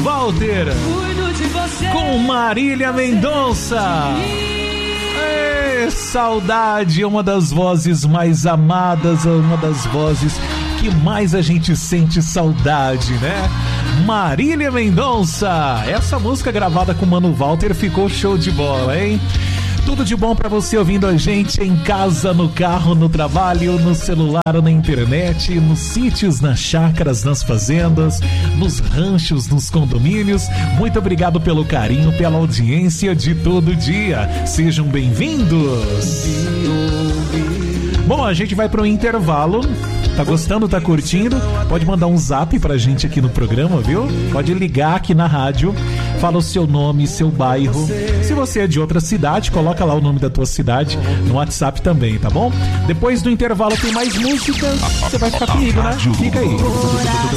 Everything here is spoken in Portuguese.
Walter com Marília Mendonça. Saudade, uma das vozes mais amadas, uma das vozes que mais a gente sente saudade, né? Marília Mendonça. Essa música gravada com Mano Walter ficou show de bola, hein? Tudo de bom pra você ouvindo a gente em casa, no carro, no trabalho, no celular, na internet, nos sítios, nas chácaras, nas fazendas, nos ranchos, nos condomínios. Muito obrigado pelo carinho, pela audiência de todo dia. Sejam bem-vindos. Bom, a gente vai pro intervalo. Tá gostando? Tá curtindo? Pode mandar um zap pra gente aqui no programa, viu? Pode ligar aqui na rádio, fala o seu nome, seu bairro. Se você é de outra cidade, coloca lá o nome da tua cidade no WhatsApp também, tá bom? Depois do intervalo tem mais músicas. Você vai ficar comigo, né? Fica aí.